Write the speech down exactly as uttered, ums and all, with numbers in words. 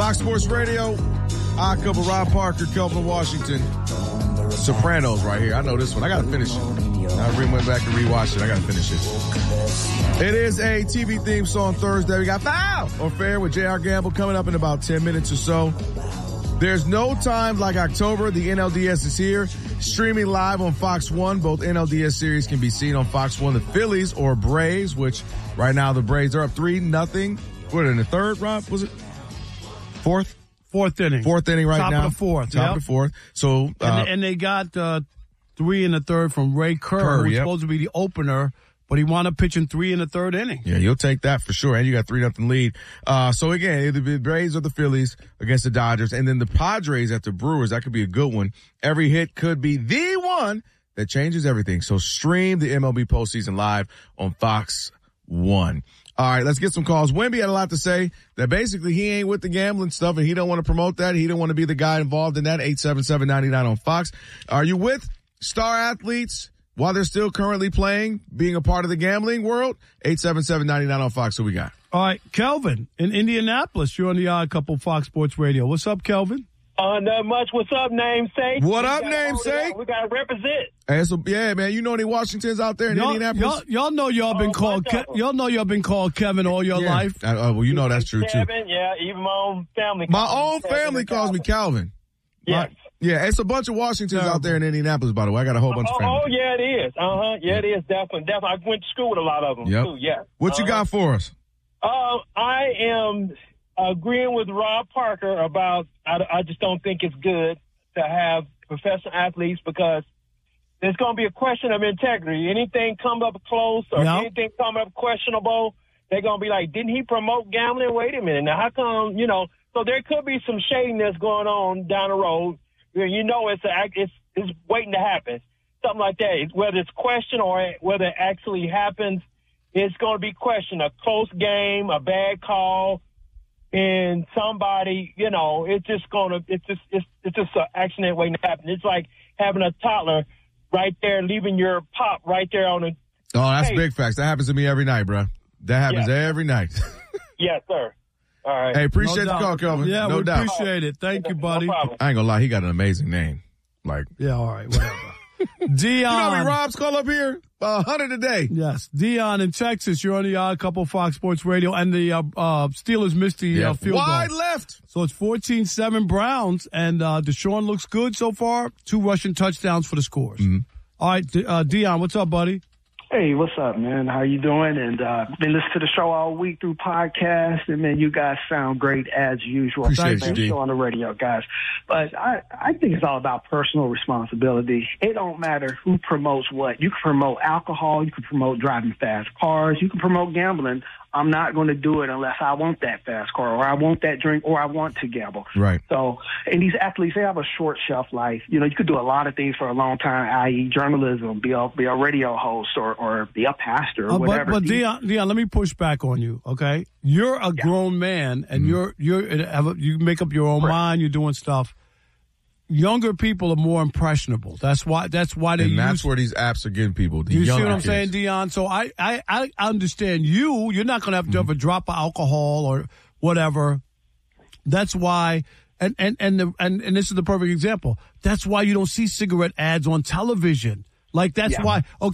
Fox Sports Radio, Odd Couple, Rob Parker, Kelvin Washington. Sopranos right here. I know this one. I got to finish it. I re- went back and rewatched it. I got to finish it. It is a T V theme song Thursday. We got Foul or Fair with J R. Gamble coming up in about ten minutes or so. There's no time like October. The N L D S is here. Streaming live on Fox one. Both N L D S series can be seen on Fox one. The Phillies or Braves, which right now the Braves are up three nothing. What, in the third, Rob? Was it? Fourth? Fourth inning. Fourth inning right Top now. Top of the fourth. Top yep. of the fourth. So, uh, and, and they got uh, three in the third from Ray Kerr, Kerr, who's yep. supposed to be the opener, but he wound up pitching three in the third inning. Yeah, you'll take that for sure. And you got three nothing lead. Uh, so again, either the Braves or the Phillies against the Dodgers, and then the Padres at the Brewers. That could be a good one. Every hit could be the one that changes everything. So stream the M L B postseason live on Fox one. All right, let's get some calls. Wemby had a lot to say that basically he ain't with the gambling stuff and he don't want to promote that. He don't want to be the guy involved in that. eight seven seven, nine nine on Fox. Are you with star athletes while they're still currently playing, being a part of the gambling world? eight seven seven, nine nine on Fox. Who we got? All right, Kelvin in Indianapolis. You're on the Odd Couple Fox Sports Radio. What's up, Kelvin? Uh, not much. What's up, namesake? What up, namesake? We got to represent. Hey, so, yeah, man, you know any Washingtons out there in y'all, Indianapolis? Y'all, y'all know y'all been Oh, called. Ke- y'all know y'all been called Kevin all your yeah. life. Uh, uh, well, you know that's true too. Kevin, yeah, even my own family. My calls own me Kevin family and calls me Calvin. Yes. My, yeah, it's a bunch of Washingtons out there in Indianapolis, by the way. I got a whole bunch oh, of family. Oh, yeah, it is. Uh huh. Yeah, it is. Definitely. Definitely. I went to school with a lot of them yep. too. Yeah. What uh-huh. you got for us? Uh, I am agreeing with Rob Parker about. I, I just don't think it's good to have professional athletes because there's going to be a question of integrity. Anything come up close or yep. anything come up questionable, they're going to be like, didn't he promote gambling? Wait a minute. Now, how come, you know, so there could be some shadiness going on down the road. You know, it's, a, it's, it's waiting to happen. Something like that. Whether it's question or whether it actually happens, it's going to be questioned. A close game, a bad call, and somebody, you know, it's just going to, it's just, it's, it's just an accident waiting to happen. It's like having a toddler right there, leaving your pop right there on the. Oh, that's hey. big facts. That happens to me every night, bro. That happens yeah. every night. Yes, sir. All right. Hey, appreciate no the call, Kelvin. Yeah, no we doubt. appreciate it. Thank you, buddy. No problem. I ain't gonna lie, he got an amazing name. Like, yeah, all right, whatever. Dion. You know how many Robs call up here? A hundred a day. Yes. Dion in Texas. You're on the Odd Couple Fox Sports Radio. And the uh, uh, Steelers missed the Yeah. uh, field Wide goal. left. So it's fourteen seven Browns. And uh, Deshaun looks good so far. Two rushing touchdowns for the scores. Mm-hmm. All right, D- uh, Dion, what's up, buddy? Hey, what's up, man? How you doing? And uh, been listening to the show all week through podcast, and man, you guys sound great as usual. Appreciate Thank you, D. show on the radio, guys. But I, I think it's all about personal responsibility. It don't matter who promotes what. You can promote alcohol, you can promote driving fast cars, you can promote gambling. I'm not going to do it unless I want that fast car or I want that drink or I want to gamble. Right. So, and these athletes, they have a short shelf life. You know, you could do a lot of things for a long time, that is journalism, be a, be a radio host or, or be a pastor or Uh, whatever. but but Dion, Dion, let me push back on you, okay? You're a Yeah. grown man, and Mm-hmm. you're you're have a, you make up your own Right. mind. You're doing stuff. Younger people are more impressionable. That's why. That's why they And that's use, where these apps are getting people. The you see younger what I'm kids. saying, Dion? So I, I, I understand you. You're not going to have to have a drop of alcohol or whatever. That's why, and and and the, and and this is the perfect example. That's why you don't see cigarette ads on television. Like that's Yeah. why. Okay.